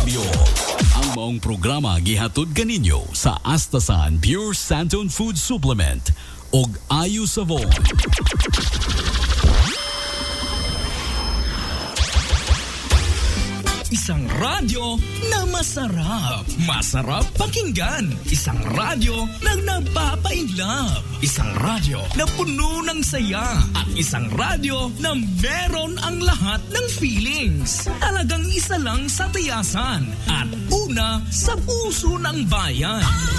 Radyo. Ang maong programa gihatod kaninyo sa Astasan Pure Santon Food Supplement ug Ayu Savon. Isang radyo na masarap. Masarap pakinggan. Isang radyo na nagpapainlove. Isang radyo na puno ng saya. At isang radyo na meron ang lahat ng feelings. Talagang isa lang sa tiyasan. At una sa puso ng bayan.